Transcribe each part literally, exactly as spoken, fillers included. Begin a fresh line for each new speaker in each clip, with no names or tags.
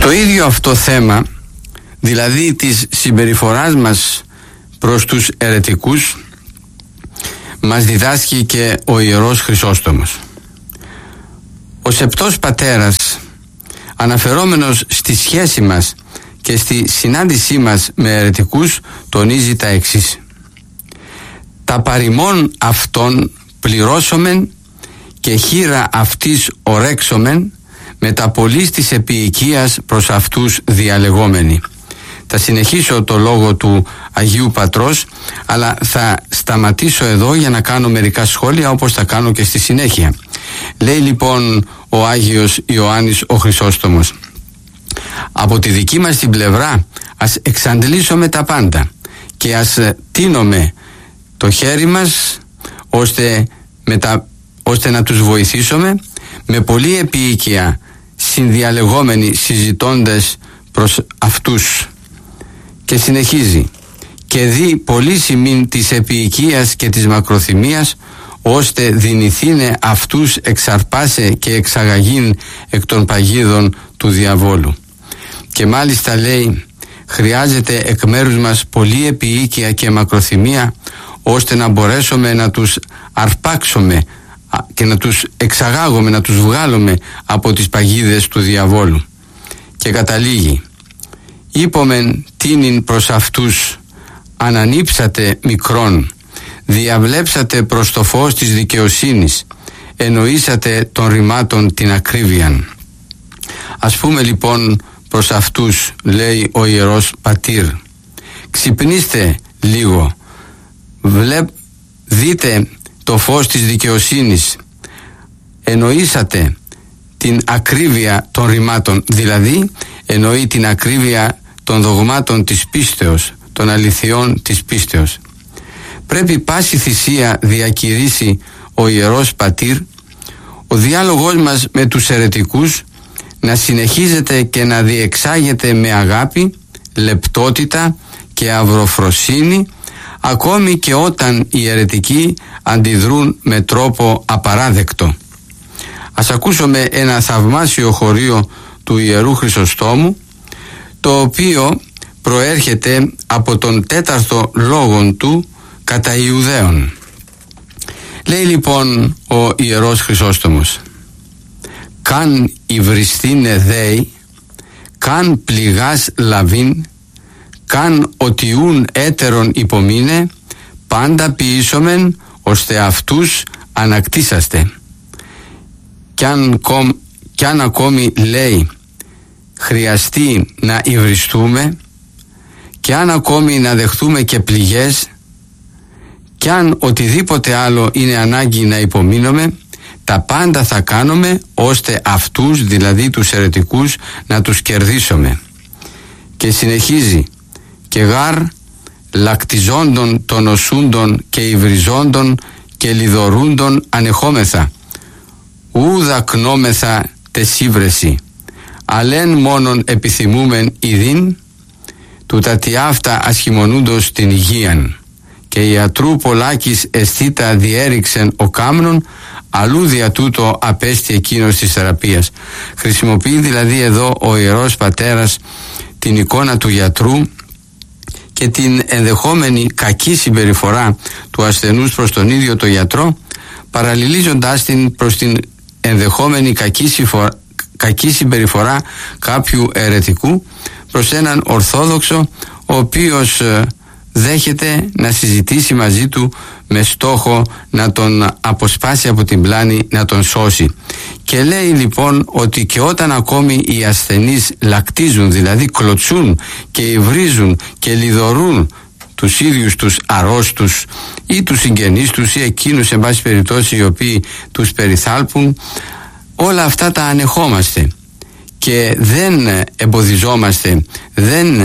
Το ίδιο αυτό θέμα, δηλαδή της συμπεριφοράς μας προς τους αιρετικούς, μας διδάσκει και ο Ιερός Χρυσόστομος. Ο Σεπτός Πατέρας, αναφερόμενος στη σχέση μας και στη συνάντησή μας με αιρετικούς, τονίζει τα εξής: «Τα παρημών αυτών πληρώσομεν και χείρα αυτής ορέξομεν με τα πολλής της επιοικίας προς αυτούς διαλεγόμενοι». Θα συνεχίσω το λόγο του Αγίου Πατρός, αλλά θα σταματήσω εδώ για να κάνω μερικά σχόλια, όπως θα κάνω και στη συνέχεια. Λέει λοιπόν ο Άγιος Ιωάννης ο Χρυσόστομος: «Από τη δική μας την πλευρά ας εξαντλήσουμε τα πάντα και ας τίνουμε το χέρι μας ώστε, με τα, ώστε να τους βοηθήσουμε με πολλή επιοίκεια, συνδιαλεγόμενοι συζητώντας προς αυτούς». Και συνεχίζει: «Και δει πολύ σημείν της επιοικίας και της μακροθυμίας, ώστε δυνηθήνε αυτούς εξαρπάσε και εξαγαγήν εκ των παγίδων του διαβόλου». Και μάλιστα λέει, χρειάζεται εκ μέρους μας πολλή επιοίκεια και μακροθυμία, ώστε να μπορέσουμε να τους αρπάξουμε και να τους εξαγάγουμε, να τους βγάλουμε από τις παγίδες του διαβόλου. Και καταλήγει: «Είπομεν τίνην προς αυτούς, ανανύψατε μικρόν, διαβλέψατε προς το φως της δικαιοσύνης, εννοήσατε των ρημάτων την ακρίβειαν». Ας πούμε λοιπόν προς αυτούς, λέει ο Ιερός Πατήρ, ξυπνήστε λίγο, βλεπ, δείτε το φως της δικαιοσύνης, εννοήσατε την ακρίβεια των ρημάτων, δηλαδή εννοεί την ακρίβεια των δογμάτων της πίστεως, των αληθιών της πίστεως. Πρέπει πάση θυσία διακηρύσει ο Ιερός Πατήρ ο διάλογός μας με τους αιρετικούς να συνεχίζεται και να διεξάγεται με αγάπη, λεπτότητα και αυροφροσύνη, ακόμη και όταν οι αιρετικοί αντιδρούν με τρόπο απαράδεκτο. Ας ακούσουμε ένα θαυμάσιο χωρίο του Ιερού Χρυσοστόμου, το οποίο προέρχεται από τον τέταρτο λόγον του κατά Ιουδαίων. Λέει λοιπόν ο Ιερός Χρυσόστομος: «Καν υβριστήνε δέη, καν πληγάς λαβήν, καν οτιούν έτερον υπομείνε, πάντα ποιήσομεν ώστε αυτούς ανακτήσαστε». Κι αν, κομ, κι αν ακόμη λέει χρειαστεί να υβριστούμε, και αν ακόμη να δεχτούμε και πληγές, κι αν οτιδήποτε άλλο είναι ανάγκη να υπομείνουμε, τα πάντα θα κάνουμε ώστε αυτούς, δηλαδή τους αιρετικούς, να τους κερδίσουμε. Και συνεχίζει: «Και γάρ λακτιζόντων των οσούντων και υβριζόντων και λιδωρούντων ανεχόμεθα, ου δακνόμεθα τεσίβρεση, αλέν μόνον επιθυμούμεν ειδήν, τούτα τι αυτά ασχημονούντος την υγείαν. Και ιατρού πολλάκης αισθήτα διέριξεν ο κάμνων, αλλού δια τούτο απέστη εκείνος της θεραπείας». Χρησιμοποιεί δηλαδή εδώ ο Ιερός Πατέρας την εικόνα του γιατρού και την ενδεχόμενη κακή συμπεριφορά του ασθενούς προς τον ίδιο το γιατρό, παραλληλίζοντάς την προς την ενδεχόμενη κακή, συφορά, κακή συμπεριφορά κάποιου αιρετικού προς έναν Ορθόδοξο, ο οποίος ε, δέχεται να συζητήσει μαζί του με στόχο να τον αποσπάσει από την πλάνη, να τον σώσει. Και λέει λοιπόν ότι και όταν ακόμη οι ασθενείς λακτίζουν, δηλαδή κλωτσούν και υβρίζουν και λιδωρούν τους ίδιους τους αρρώστους ή τους συγγενείς τους ή εκείνους σε πάση περιπτώσει οι οποίοι τους περιθάλπουν, όλα αυτά τα ανεχόμαστε και δεν εμποδιζόμαστε, δεν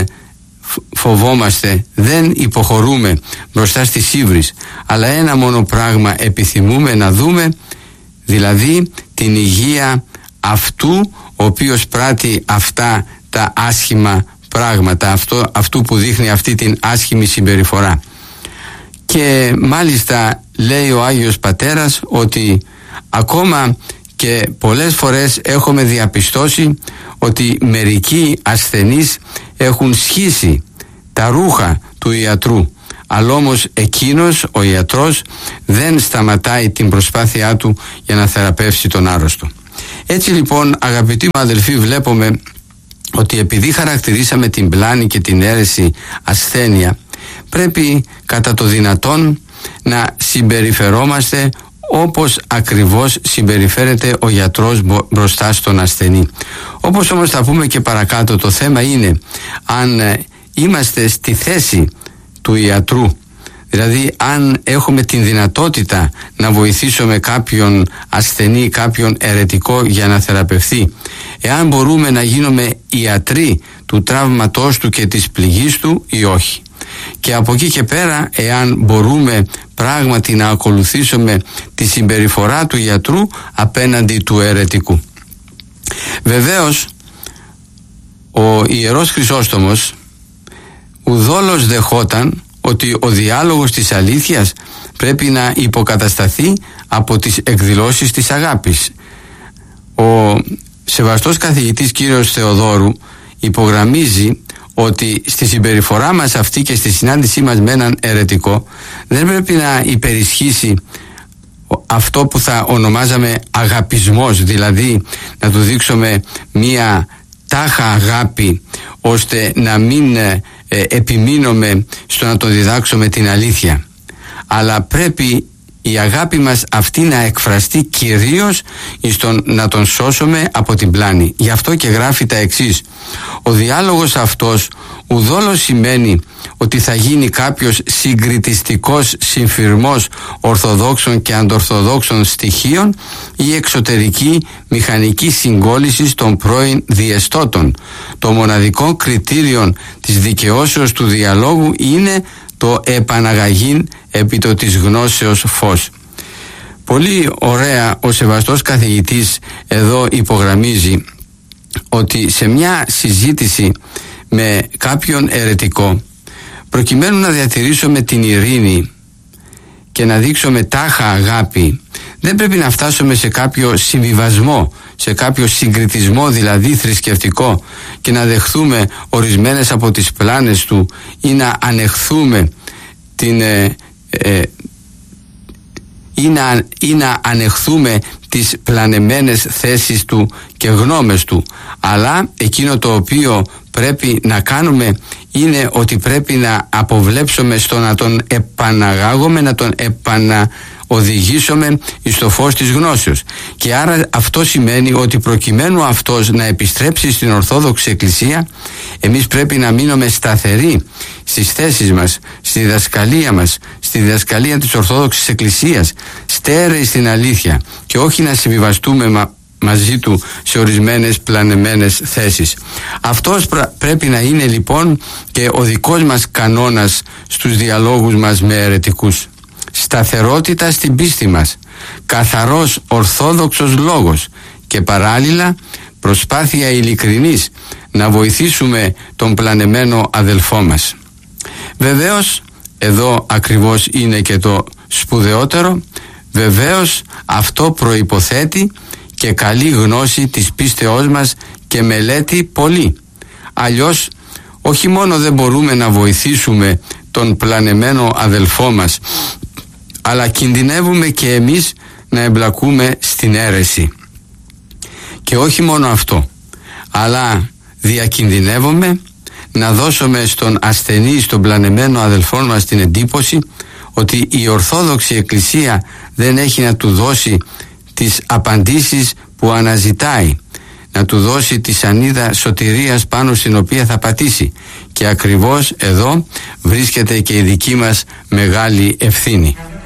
φοβόμαστε, δεν υποχωρούμε μπροστά στις ύβρις, αλλά ένα μόνο πράγμα επιθυμούμε να δούμε, δηλαδή την υγεία αυτού ο οποίος πράττει αυτά τα άσχημα πράγματα, αυτό, αυτού που δείχνει αυτή την άσχημη συμπεριφορά. Και μάλιστα λέει ο Άγιος Πατέρας ότι ακόμα και πολλές φορές έχουμε διαπιστώσει ότι μερικοί ασθενείς έχουν σχίσει τα ρούχα του ιατρού, αλλά όμως εκείνος ο ιατρός δεν σταματάει την προσπάθειά του για να θεραπεύσει τον άρρωστο. Έτσι λοιπόν, αγαπητοί μου αδελφοί, βλέπουμε ότι επειδή χαρακτηρίσαμε την πλάνη και την αίρεση ασθένεια, πρέπει κατά το δυνατόν να συμπεριφερόμαστε όπως ακριβώς συμπεριφέρεται ο γιατρός μπροστά στον ασθενή. Όπως όμως θα πούμε και παρακάτω, το θέμα είναι αν είμαστε στη θέση του ιατρού, δηλαδή αν έχουμε την δυνατότητα να βοηθήσουμε κάποιον ασθενή, κάποιον αιρετικό για να θεραπευθεί, εάν μπορούμε να γίνουμε ιατροί του τραύματός του και της πληγής του ή όχι. Και από εκεί και πέρα, εάν μπορούμε πράγματι να ακολουθήσουμε τη συμπεριφορά του γιατρού απέναντι του αιρετικού. Βεβαίως, ο Ιερός Χρυσόστομος ουδόλως δεχόταν ότι ο διάλογος της αλήθειας πρέπει να υποκατασταθεί από τις εκδηλώσεις της αγάπης. Ο σεβαστός καθηγητής κύριος Θεοδόρου υπογραμμίζει ότι στη συμπεριφορά μας αυτή και στη συνάντησή μας με έναν αιρετικό δεν πρέπει να υπερισχύσει αυτό που θα ονομάζαμε αγαπισμός, δηλαδή να του δείξουμε μία τάχα αγάπη ώστε να μην ε, επιμείνουμε στο να το διδάξουμε την αλήθεια, αλλά πρέπει η αγάπη μας αυτή να εκφραστεί κυρίως στον να τον σώσουμε από την πλάνη. Γι' αυτό και γράφει τα εξής: ο διάλογος αυτός ουδόλως σημαίνει ότι θα γίνει κάποιος συγκριτιστικός συμφυρμός ορθοδόξων και αντορθοδόξων στοιχείων ή εξωτερική μηχανική συγκόλληση των πρώην διεστώτων. Το μοναδικό κριτήριο της δικαιώσεως του διαλόγου είναι το επαναγαγήν επί το της γνώσεως φως. Πολύ ωραία ο σεβαστός καθηγητής εδώ υπογραμμίζει ότι σε μια συζήτηση με κάποιον αιρετικό, προκειμένου να διατηρήσουμε την ειρήνη και να δείξουμε τάχα αγάπη, δεν πρέπει να φτάσουμε σε κάποιο συμβιβασμό, σε κάποιο συγκριτισμό δηλαδή θρησκευτικό και να δεχθούμε ορισμένες από τις πλάνες του ή να ανεχθούμε την ε, ε, ή να, ή να ανεχθούμε τις πλανεμένες θέσεις του και γνώμες του, αλλά εκείνο το οποίο πρέπει να κάνουμε είναι ότι πρέπει να αποβλέψουμε στο να τον επαναγάγουμε, να τον επαναοδηγήσουμε στο φως της γνώσεως. Και άρα αυτό σημαίνει ότι προκειμένου αυτός να επιστρέψει στην Ορθόδοξη Εκκλησία, εμείς πρέπει να μείνουμε σταθεροί στις θέσεις μας, στη διδασκαλία μας, στη διδασκαλία της Ορθόδοξης Εκκλησίας, στέρεοι στην αλήθεια, και όχι να συμβιβαστούμε μα, μαζί του σε ορισμένες πλανεμένες θέσεις. Αυτός πρέπει να είναι λοιπόν και ο δικός μας κανόνας στους διαλόγους μας με αιρετικούς. Σταθερότητα στην πίστη μας, καθαρός ορθόδοξος λόγος και παράλληλα προσπάθεια ειλικρινής να βοηθήσουμε τον πλανεμένο αδελφό μας. Βεβαίως, εδώ ακριβώς είναι και το σπουδαιότερο, βεβαίως αυτό προϋποθέτει και καλή γνώση της πίστεώς μας και μελέτη πολύ. Αλλιώς όχι μόνο δεν μπορούμε να βοηθήσουμε τον πλανεμένο αδελφό μας, αλλά κινδυνεύουμε και εμείς να εμπλακούμε στην αίρεση. Και όχι μόνο αυτό, αλλά διακινδυνεύουμε να δώσουμε στον ασθενή, στον πλανεμένο αδελφό μας την εντύπωση ότι η Ορθόδοξη Εκκλησία δεν έχει να του δώσει τις απαντήσεις που αναζητάει, να του δώσει τη σανίδα σωτηρίας πάνω στην οποία θα πατήσει. Και ακριβώς εδώ βρίσκεται και η δική μας μεγάλη ευθύνη.